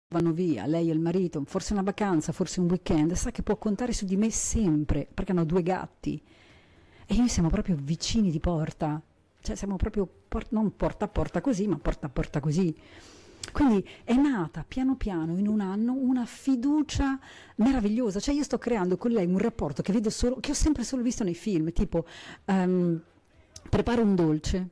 vanno via, lei e il marito, forse una vacanza, forse un weekend, sa che può contare su di me sempre, perché hanno 2 gatti e noi siamo proprio vicini di porta, cioè siamo proprio non porta a porta così, ma porta a porta così. Quindi è nata piano piano in un anno una fiducia meravigliosa, cioè io sto creando con lei un rapporto che vedo solo, che ho sempre solo visto nei film, tipo preparo un dolce.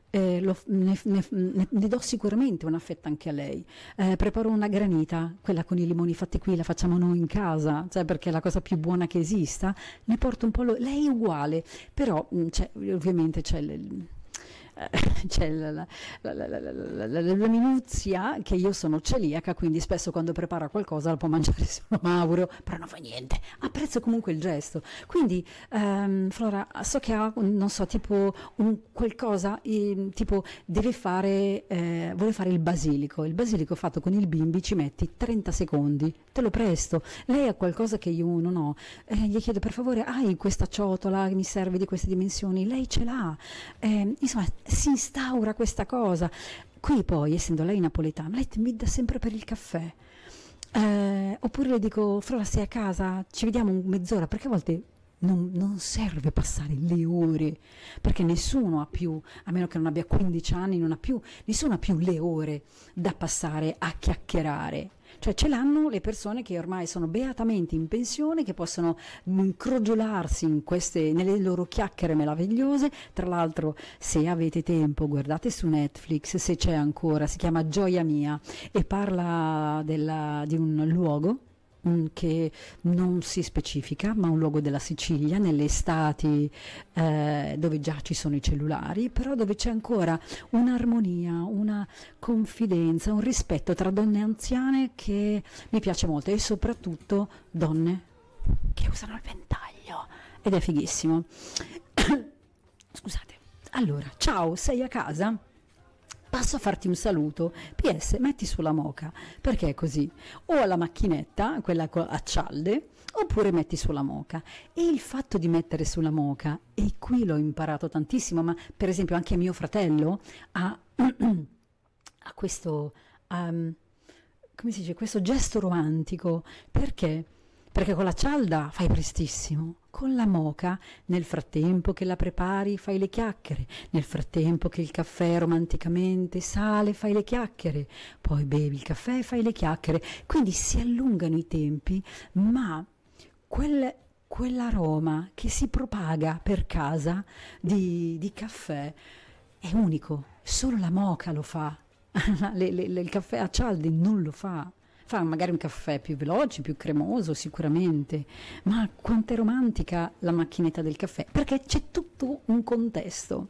Ne do sicuramente una fetta anche a lei. Preparo una granita, quella con i limoni fatti qui, la facciamo noi in casa, cioè perché è la cosa più buona che esista. Ne porto un po'. Lei è uguale, però ovviamente c'è la minuzia che io sono celiaca, quindi spesso quando prepara qualcosa la può mangiare solo Mauro, però non fa niente, apprezzo comunque il gesto. Quindi Flora, so che ha, non so, tipo un qualcosa, tipo vuole fare il basilico fatto con il bimbi, ci metti 30 secondi, te lo presto. Lei ha qualcosa che io non ho, gli chiedo per favore, hai questa ciotola che mi serve di queste dimensioni? Lei ce l'ha, insomma si instaura questa cosa. Qui poi, essendo lei napoletana, lei mi dà sempre per il caffè. Oppure le dico, Flora, sei a casa? Ci vediamo mezz'ora, perché a volte non serve passare le ore, perché nessuno ha più, a meno che non abbia 15 anni, nessuno ha più le ore da passare a chiacchierare. Cioè ce l'hanno le persone che ormai sono beatamente in pensione, che possono incrogiolarsi nelle loro chiacchiere meravigliose. Tra l'altro, se avete tempo, guardate su Netflix, se c'è ancora, si chiama Gioia Mia e parla di un luogo che non si specifica, ma un luogo della Sicilia, nelle estati dove già ci sono i cellulari, però dove c'è ancora un'armonia, una confidenza, un rispetto tra donne anziane che mi piace molto, e soprattutto donne che usano il ventaglio, ed è fighissimo. Scusate. Allora, ciao, sei a casa? Passo a farti un saluto. PS, metti sulla moka, perché è così. O alla macchinetta, quella a cialde, oppure metti sulla moka. E il fatto di mettere sulla moka, e qui l'ho imparato tantissimo, ma per esempio anche mio fratello ha, ha questo, come si dice, questo gesto romantico. Perché? Perché con la cialda fai prestissimo, con la moka nel frattempo che la prepari fai le chiacchiere, nel frattempo che il caffè romanticamente sale fai le chiacchiere, poi bevi il caffè e fai le chiacchiere, quindi si allungano i tempi, ma quell'aroma che si propaga per casa di caffè è unico, solo la moka lo fa, il caffè a cialde non lo fa. Fa magari un caffè più veloce, più cremoso sicuramente, ma quanto è romantica la macchinetta del caffè, perché c'è tutto un contesto.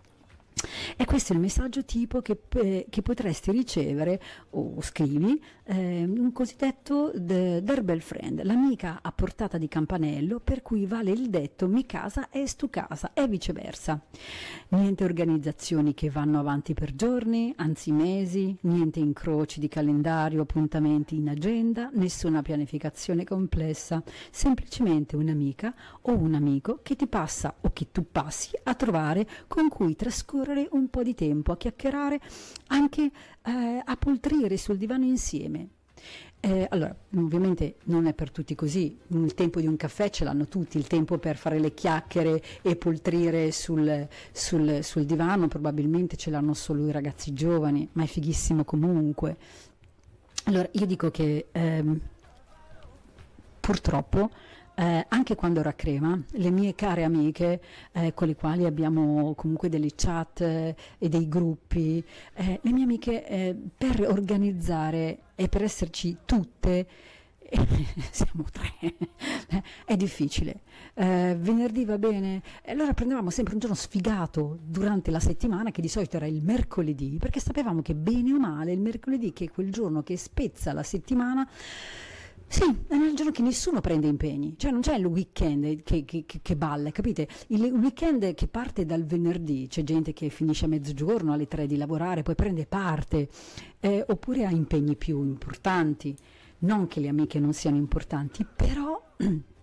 E questo è il messaggio tipo che potresti ricevere, o scrivi, un cosiddetto der bel friend, l'amica a portata di campanello, per cui vale il detto mi casa es tu casa, e viceversa. Niente organizzazioni che vanno avanti per giorni, anzi mesi, niente incroci di calendario, appuntamenti in agenda, nessuna pianificazione complessa, semplicemente un'amica o un amico che ti passa o che tu passi a trovare, con cui trascorrere un po' di tempo, a chiacchierare, anche a poltrire sul divano insieme. Allora, ovviamente non è per tutti così, il tempo di un caffè ce l'hanno tutti, il tempo per fare le chiacchiere e poltrire sul divano probabilmente ce l'hanno solo i ragazzi giovani, ma è fighissimo comunque. Allora, io dico che purtroppo anche quando ero a Crema, le mie care amiche con le quali abbiamo comunque delle chat e dei gruppi, le mie amiche per organizzare e per esserci tutte, siamo 3, è difficile. Venerdì va bene, allora prendevamo sempre un giorno sfigato durante la settimana, che di solito era il mercoledì, perché sapevamo che bene o male il mercoledì, che è quel giorno che spezza la settimana, sì, è il giorno che nessuno prende impegni, cioè non c'è il weekend che balla, capite? Il weekend che parte dal venerdì, c'è gente che finisce a mezzogiorno, alle 3 di lavorare, poi prende parte, oppure ha impegni più importanti, non che le amiche non siano importanti, però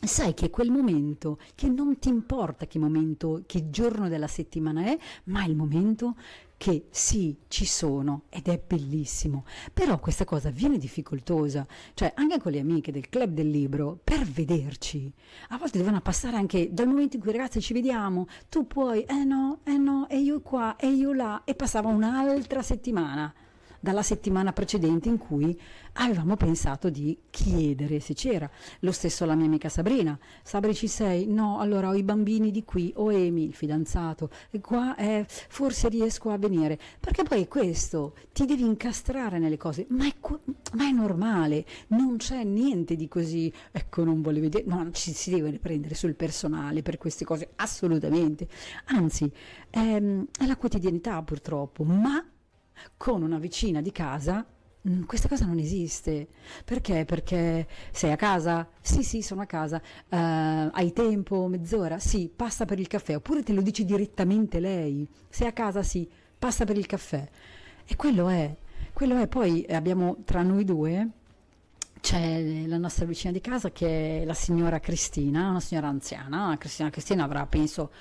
sai che quel momento, che non ti importa che momento, che giorno della settimana è, ma è il momento che sì, ci sono ed è bellissimo. Però questa cosa viene difficoltosa, cioè anche con le amiche del club del libro, per vederci, a volte devono passare anche dal momento in cui ragazzi ci vediamo, tu puoi, no, e io qua, e io là, e passava un'altra settimana dalla settimana precedente in cui avevamo pensato di chiedere se c'era. Lo stesso la mia amica Sabrina. Sabri, ci sei? No, allora ho i bambini di qui, o Emi, il fidanzato, e qua forse riesco a venire. Perché poi è questo, ti devi incastrare nelle cose, ma è normale, non c'è niente di così, ecco non volevo vedere, no, ci si deve prendere sul personale per queste cose, assolutamente. Anzi, è la quotidianità purtroppo, ma con una vicina di casa questa cosa non esiste. Perché? Perché sei a casa? Sì, sì, sono a casa. Hai tempo? Mezz'ora? Sì, passa per il caffè. Oppure te lo dice direttamente lei. Sei a casa? Sì, passa per il caffè. E quello è. Poi abbiamo tra noi due, c'è la nostra vicina di casa che è la signora Cristina, una signora anziana. Cristina avrà penso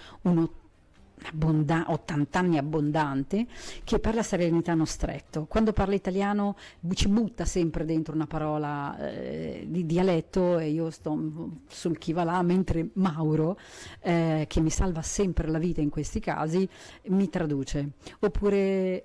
80 anni abbondante, che parla serenitano stretto. Quando parla italiano ci butta sempre dentro una parola di dialetto, e io sto sul chi va là, mentre Mauro, che mi salva sempre la vita in questi casi, mi traduce. Oppure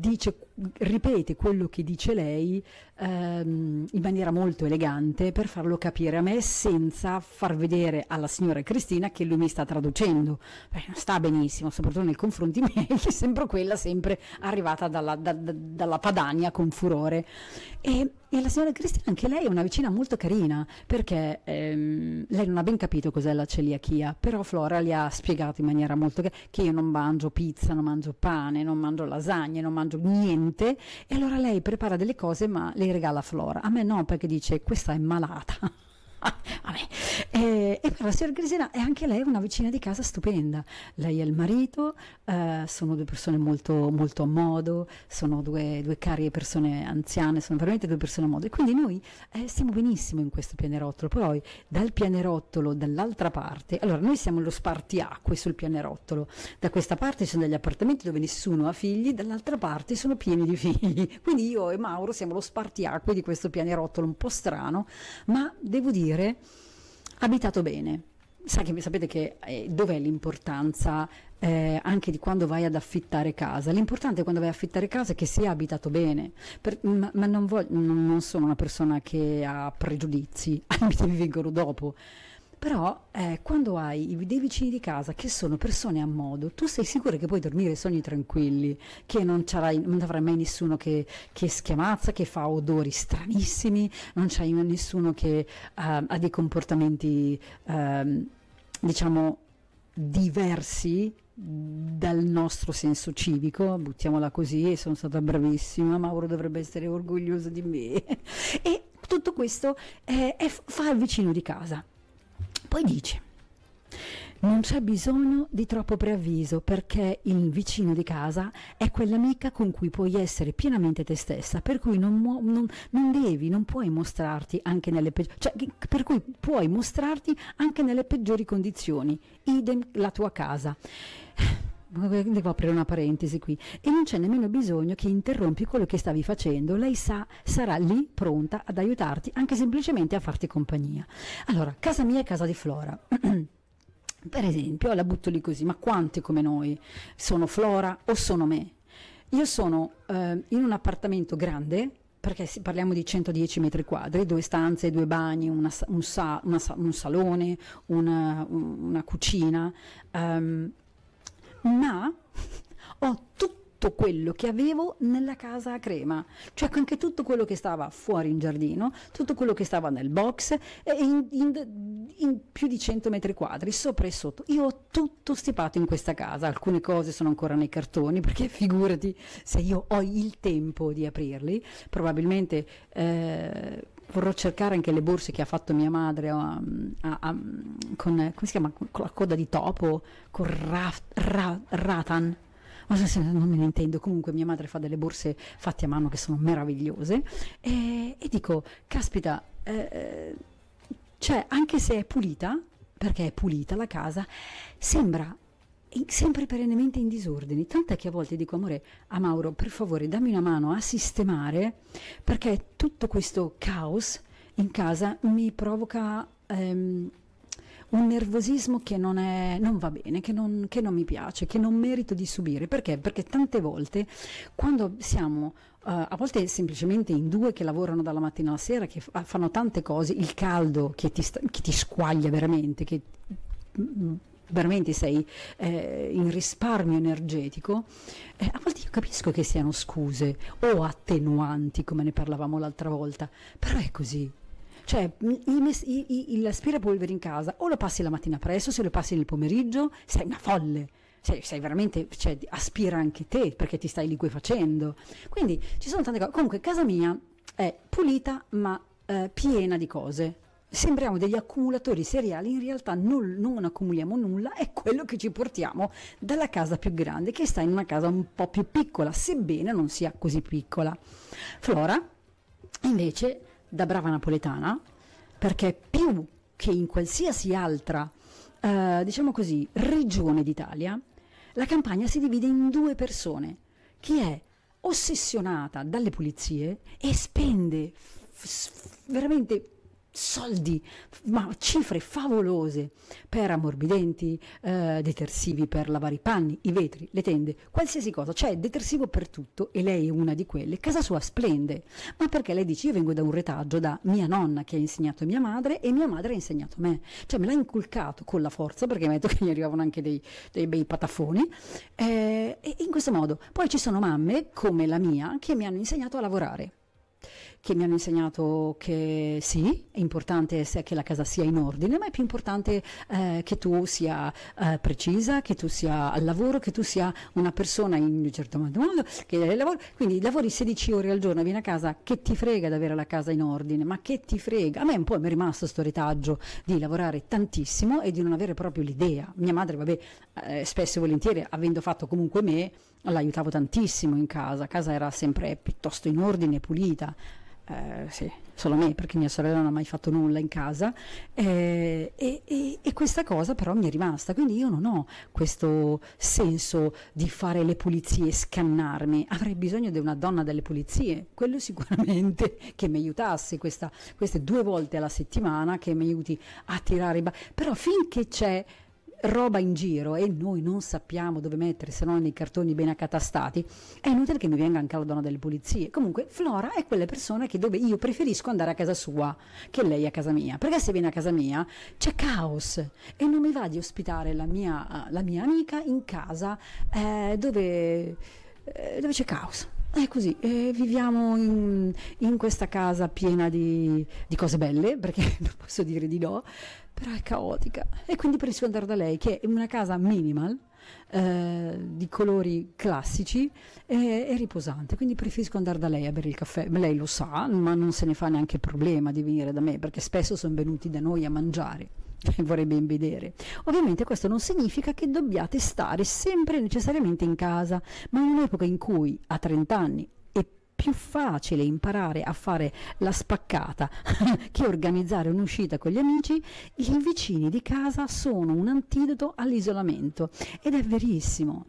ripete quello che dice lei in maniera molto elegante per farlo capire a me, senza far vedere alla signora Cristina che lui mi sta traducendo. Non sta benissimo, soprattutto nei confronti miei, sempre quella sempre arrivata dalla Padania con furore. E la signora Cristina, anche lei è una vicina molto carina, perché lei non ha ben capito cos'è la celiachia, però Flora gli ha spiegato in maniera molto che io non mangio pizza, non mangio pane, non mangio lasagne, non mangio niente, e allora lei prepara delle cose ma le regala a Flora. A me no, perché dice questa è malata. Vabbè. E poi la signora Cristina è anche lei una vicina di casa stupenda. Lei e il marito sono due persone molto, molto a modo, sono due carie persone anziane, sono veramente due persone a modo, e quindi noi stiamo benissimo in questo pianerottolo. Poi dal pianerottolo dall'altra parte, allora noi siamo lo spartiacque sul pianerottolo, da questa parte ci sono degli appartamenti dove nessuno ha figli, dall'altra parte sono pieni di figli, quindi io e Mauro siamo lo spartiacque di questo pianerottolo un po' strano, ma devo dire abitato bene. Sapete che dov'è l'importanza anche di quando vai ad affittare casa? L'importante quando vai a affittare casa è che sia abitato bene, ma non sono una persona che ha pregiudizi, mi vengono dopo. Però quando hai dei vicini di casa che sono persone a modo, tu sei sicuro che puoi dormire sogni tranquilli, che non avrai mai nessuno che schiamazza, che fa odori stranissimi, non c'hai nessuno che ha dei comportamenti diciamo diversi dal nostro senso civico, buttiamola così, e sono stata bravissima, Mauro dovrebbe essere orgoglioso di me. E tutto questo fa il vicino di casa. Poi dice, non c'è bisogno di troppo preavviso, perché il vicino di casa è quell'amica con cui puoi essere pienamente te stessa, per cui non puoi mostrarti anche per cui puoi mostrarti anche nelle peggiori condizioni, idem la tua casa. Devo aprire una parentesi qui. E non c'è nemmeno bisogno che interrompi quello che stavi facendo, lei sarà lì pronta ad aiutarti, anche semplicemente a farti compagnia. Allora, casa mia è casa di Flora. Per esempio, la butto lì così, ma quanti come noi sono Flora o sono me? Io sono in un appartamento grande, perché parliamo di 110 metri quadri, 2 stanze, 2 bagni, un salone, una cucina, ma ho tutto quello che avevo nella casa a Crema, cioè anche tutto quello che stava fuori in giardino, tutto quello che stava nel box, in più di 100 metri quadri, sopra e sotto. Io ho tutto stipato in questa casa, alcune cose sono ancora nei cartoni, perché figurati se io ho il tempo di aprirli, probabilmente vorrò cercare anche le borse che ha fatto mia madre con come si chiama, con la coda di topo, con ratan. Ma non me ne intendo, comunque mia madre fa delle borse fatte a mano che sono meravigliose, e dico, caspita, Cioè, anche se è pulita, perché è pulita la casa, sembra sempre perennemente in disordini. Tant'è che a volte dico, amore, a Mauro, per favore, dammi una mano a sistemare, perché tutto questo caos in casa mi provoca un nervosismo che non va bene, che non mi piace, che non merito di subire. Perché? Perché tante volte, quando siamo a volte semplicemente in due che lavorano dalla mattina alla sera, che fanno tante cose, il caldo che ti squaglia veramente, che veramente sei in risparmio energetico, a volte io capisco che siano scuse o attenuanti, come ne parlavamo l'altra volta, però è così. Cioè, l'aspirapolvere in casa o lo passi la mattina presto, se lo passi nel pomeriggio, sei una folle. Sei veramente, cioè, aspira anche te perché ti stai liquefacendo. Quindi ci sono tante cose. Comunque, casa mia è pulita ma piena di cose. Sembriamo degli accumulatori seriali, in realtà non accumuliamo nulla, è quello che ci portiamo dalla casa più grande, che sta in una casa un po' più piccola, sebbene non sia così piccola. Flora, invece, da brava napoletana, perché più che in qualsiasi altra, diciamo così, regione d'Italia, la Campania si divide in due persone: chi è ossessionata dalle pulizie e spende veramente soldi, ma cifre favolose per ammorbidenti, detersivi per lavare i panni, i vetri, le tende, qualsiasi cosa, c'è detersivo per tutto e lei è una di quelle. Casa sua splende, ma perché lei dice: io vengo da un retaggio da mia nonna che ha insegnato a mia madre e mia madre ha insegnato a me, cioè me l'ha inculcato con la forza, perché mi ha detto che gli arrivavano anche dei bei patafoni, e in questo modo. Poi ci sono mamme come la mia che mi hanno insegnato a lavorare, che mi hanno insegnato che sì, è importante che la casa sia in ordine, ma è più importante che tu sia precisa, che tu sia al lavoro, che tu sia una persona in un certo modo, che lavori, quindi lavori 16 ore al giorno, vieni a casa, che ti frega di avere la casa in ordine, ma che ti frega. A me un po' mi è rimasto sto retaggio di lavorare tantissimo e di non avere proprio l'idea. Mia madre, vabbè, spesso e volentieri, avendo fatto comunque me, l'aiutavo tantissimo in casa. Casa era sempre piuttosto in ordine, pulita. Sì, solo me, perché mia sorella non ha mai fatto nulla in casa, e questa cosa però mi è rimasta, quindi io non ho questo senso di fare le pulizie, scannarmi. Avrei bisogno di una donna delle pulizie, quello sicuramente, che mi aiutasse queste 2 volte alla settimana, che mi aiuti a tirare però finché c'è roba in giro e noi non sappiamo dove mettere, se no nei cartoni ben accatastati, è inutile che mi venga anche la donna delle pulizie. Comunque Flora è quelle persone dove io preferisco andare a casa sua che lei a casa mia, perché se viene a casa mia c'è caos e non mi va di ospitare la mia amica in casa dove c'è caos. È così, viviamo in questa casa piena di cose belle, perché non posso dire di no, però è caotica, e quindi preferisco andare da lei, che è una casa minimal, di colori classici e riposante, quindi preferisco andare da lei a bere il caffè. Lei lo sa, ma non se ne fa neanche problema di venire da me, perché spesso sono venuti da noi a mangiare e vorrei ben vedere. Ovviamente questo non significa che dobbiate stare sempre necessariamente in casa, ma in un'epoca in cui a 30 anni è più facile imparare a fare la spaccata che organizzare un'uscita con gli amici, i vicini di casa sono un antidoto all'isolamento, ed è verissimo,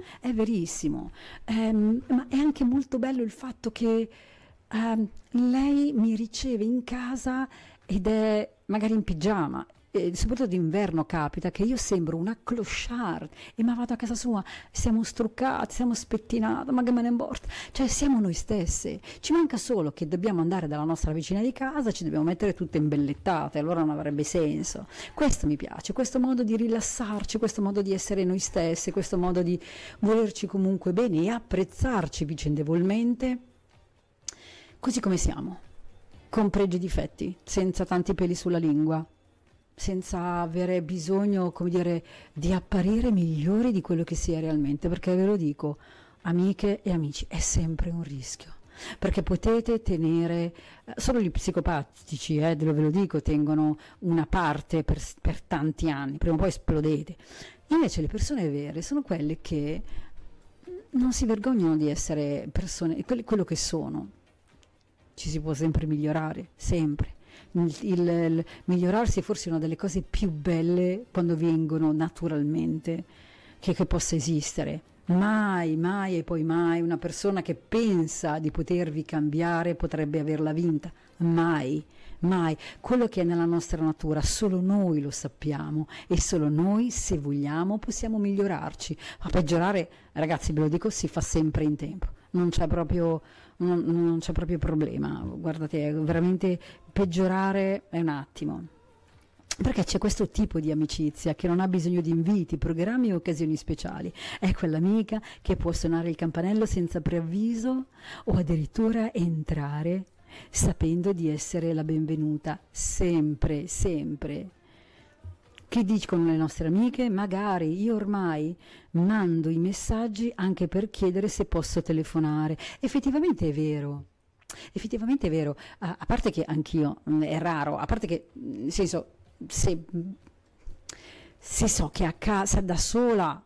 ma è anche molto bello il fatto che lei mi riceve in casa ed è magari in pigiama. Soprattutto d'inverno capita che io sembro una clochard, ma vado a casa sua, siamo struccati, siamo spettinati, ma che me ne importa, cioè siamo noi stesse. Ci manca solo che dobbiamo andare dalla nostra vicina di casa, ci dobbiamo mettere tutte imbellettate, allora non avrebbe senso. Questo mi piace, questo modo di rilassarci, questo modo di essere noi stesse, questo modo di volerci comunque bene e apprezzarci vicendevolmente così come siamo, con pregi e difetti, senza tanti peli sulla lingua, senza avere bisogno, come dire, di apparire migliori di quello che si è realmente, perché ve lo dico, amiche e amici, è sempre un rischio, perché potete tenere, solo gli psicopatici, ve lo dico, tengono una parte per tanti anni, prima o poi esplodete. Invece le persone vere sono quelle che non si vergognano di essere persone, quello che sono. Ci si può sempre migliorare, sempre. Il migliorarsi è forse una delle cose più belle quando vengono naturalmente che possa esistere. Mai, mai e poi mai una persona che pensa di potervi cambiare potrebbe averla vinta. Mai, mai. Quello che è nella nostra natura solo noi lo sappiamo e solo noi, se vogliamo, possiamo migliorarci. Ma peggiorare, ragazzi, ve lo dico, si fa sempre in tempo. Non c'è proprio problema. Guardate, veramente peggiorare è un attimo. Perché c'è questo tipo di amicizia che non ha bisogno di inviti, programmi o occasioni speciali. È quell'amica che può suonare il campanello senza preavviso o addirittura entrare sapendo di essere la benvenuta. Sempre, sempre. Che dicono le nostre amiche? Magari io ormai mando i messaggi anche per chiedere se posso telefonare. Effettivamente è vero. Effettivamente è vero. A parte che anch'io, è raro, a parte che, nel senso, se so che a casa da sola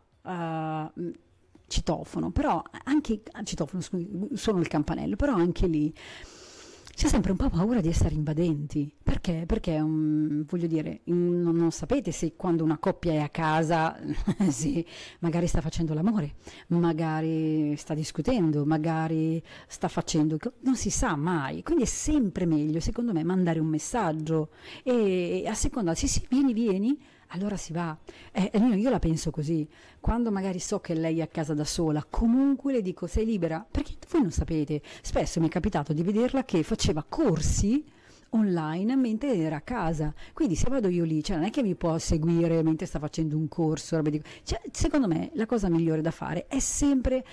citofono, però anche citofono, suono il campanello, però anche lì c'è sempre un po' paura di essere invadenti. Perché? Perché voglio dire, non sapete se quando una coppia è a casa sì, magari sta facendo l'amore, magari sta discutendo, magari sta facendo, non si sa mai, quindi è sempre meglio secondo me mandare un messaggio e a seconda, sì vieni, allora si va. Io la penso così, quando magari so che lei è a casa da sola, comunque le dico sei libera, perché voi non sapete, spesso mi è capitato di vederla che faceva corsi online mentre era a casa, quindi se vado io lì, cioè non è che mi può seguire mentre sta facendo un corso, cioè, secondo me la cosa migliore da fare è sempre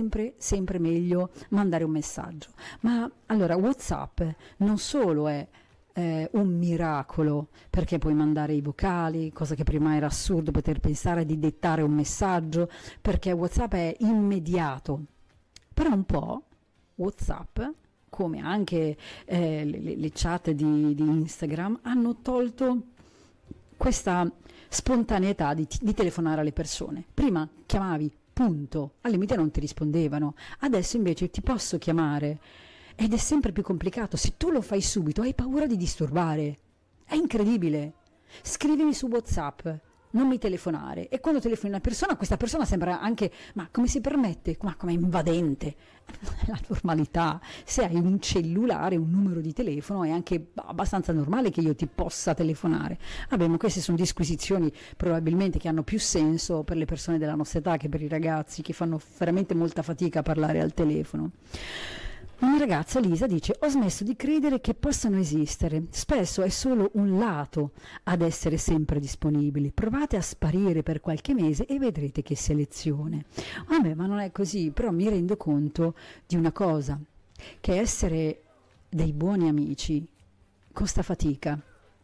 meglio mandare un messaggio. Ma allora WhatsApp non solo è un miracolo, perché puoi mandare i vocali, cosa che prima era assurdo poter pensare di dettare un messaggio, perché WhatsApp è immediato, però un po' WhatsApp, come anche le chat di Instagram, hanno tolto questa spontaneità di telefonare alle persone. Prima chiamavi, punto, al limite non ti rispondevano, adesso invece ti posso chiamare ed è sempre più complicato. Se tu lo fai subito hai paura di disturbare, è incredibile. Scrivimi su WhatsApp, non mi telefonare, e quando telefoni una persona, questa persona sembra anche, ma come si permette, ma come invadente. La normalità, se hai un cellulare, un numero di telefono, è anche abbastanza normale che io ti possa telefonare. Vabbè, ma queste sono disquisizioni probabilmente che hanno più senso per le persone della nostra età che per i ragazzi che fanno veramente molta fatica a parlare al telefono. Una ragazza, Lisa, dice: ho smesso di credere che possano esistere, spesso è solo un lato ad essere sempre disponibili, provate a sparire per qualche mese e vedrete che selezione. Vabbè, ma non è così, però mi rendo conto di una cosa, che essere dei buoni amici costa fatica.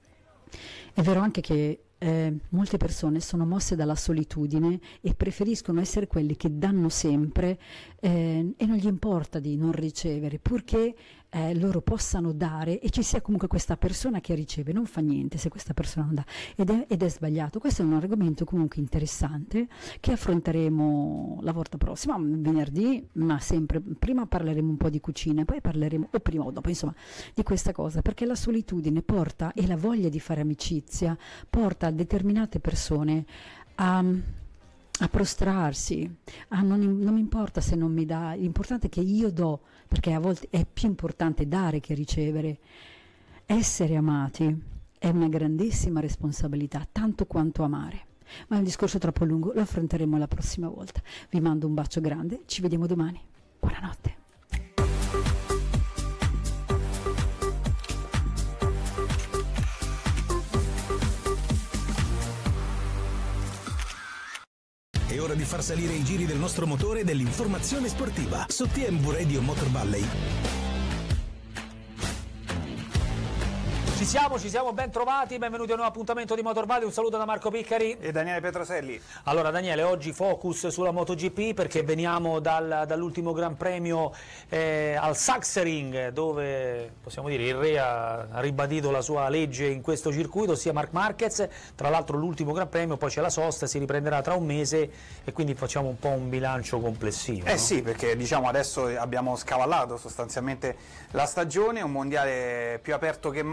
È vero anche che molte persone sono mosse dalla solitudine e preferiscono essere quelli che danno sempre e non gli importa di non ricevere, purché loro possano dare e ci sia comunque questa persona che riceve. Non fa niente se questa persona non dà, ed è sbagliato. Questo è un argomento comunque interessante che affronteremo la volta prossima, venerdì, ma sempre prima parleremo un po' di cucina, poi parleremo, o prima o dopo, insomma, di questa cosa, perché la solitudine porta, e la voglia di fare amicizia porta determinate persone a prostrarsi, non mi importa se non mi dà, l'importante è che io do, perché a volte è più importante dare che ricevere. Essere amati è una grandissima responsabilità, tanto quanto amare. Ma è un discorso troppo lungo, lo affronteremo la prossima volta. Vi mando un bacio grande, ci vediamo domani. Buonanotte. È ora di far salire i giri del nostro motore e dell'informazione sportiva su TMV Radio Motor Valley. Ci siamo, ben trovati, benvenuti a un nuovo appuntamento di Motor Valley. Un saluto da Marco Piccari e Daniele Petroselli. Allora Daniele, oggi focus sulla MotoGP, perché veniamo dall'ultimo Gran Premio al Sachsenring, dove possiamo dire il re ha ribadito la sua legge in questo circuito, ossia Marc Marquez. Tra l'altro l'ultimo Gran Premio, poi c'è la sosta, si riprenderà tra un mese e quindi facciamo un po' un bilancio complessivo. No? Sì, perché diciamo adesso abbiamo scavallato sostanzialmente la stagione, un mondiale più aperto che mai,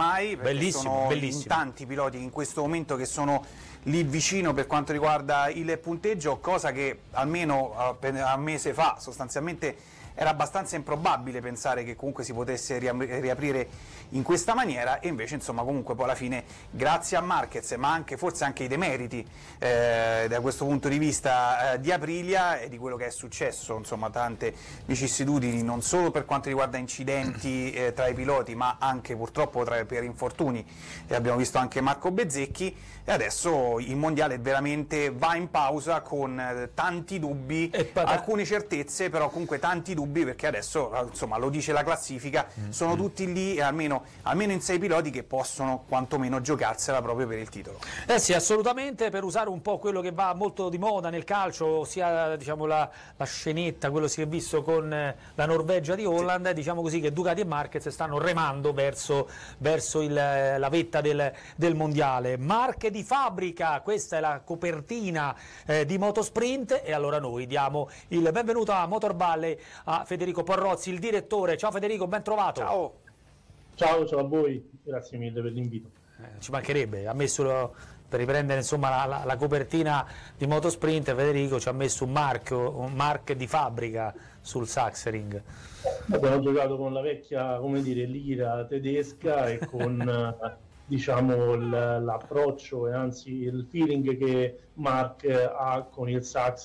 perché bellissimo, sono bellissimo. in tanti piloti in questo momento che sono lì vicino per quanto riguarda il punteggio, cosa che almeno un mese fa sostanzialmente era abbastanza improbabile pensare che comunque si potesse riaprire in questa maniera, e invece insomma comunque poi alla fine, grazie a Marquez, ma anche forse anche i demeriti da questo punto di vista di Aprilia e di quello che è successo, insomma tante vicissitudini non solo per quanto riguarda incidenti tra i piloti, ma anche purtroppo per infortuni, abbiamo visto anche Marco Bezzecchi, e adesso il mondiale veramente va in pausa con tanti dubbi, alcune certezze, però comunque tanti dubbi, perché adesso insomma lo dice la classifica, sono tutti lì, almeno in 6 piloti che possono quantomeno giocarsela proprio per il titolo. Sì, assolutamente, per usare un po' quello che va molto di moda nel calcio, ossia diciamo la scenetta, quello si è visto con la Norvegia di Holland, sì. Diciamo così che Ducati e Marquez stanno remando verso la vetta del mondiale. Marche di fabbrica, questa è la copertina di Motosprint, e allora noi diamo il benvenuto a Motorball a Federico Porrozzi, il direttore. Ciao Federico, ben trovato. Ciao a voi, grazie mille per l'invito. Ci mancherebbe, ha messo per riprendere insomma la copertina di Motosprint, Federico ci ha messo un marchio di fabbrica sul Sachsenring. Abbiamo giocato con la vecchia, come dire, lira tedesca e con diciamo l'approccio e anzi il feeling che Mark ha con il Sachsenring